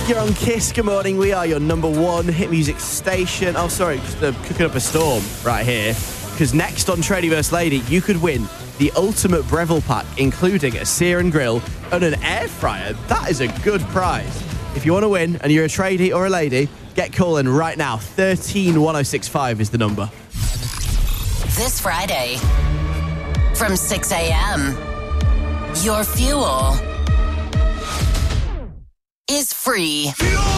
You're on Kiss. Good morning. We are your number one hit music station. Oh, sorry, just cooking up a storm right here. Because next on Tradie vs. Lady, you could win the ultimate Breville pack, including a sear and grill and an air fryer. That is a good prize. If you want to win and you're a tradie or a lady, get calling right now. 131065 is the number. This Friday, from 6 a.m., your fuel is free.